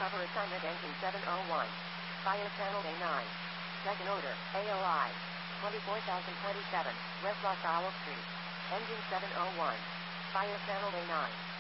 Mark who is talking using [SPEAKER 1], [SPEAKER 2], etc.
[SPEAKER 1] cover assignment engine 701. Fire channel A9. Second order, AOI. 24027, West Los Al Street. Engine 701. Fire channel A9.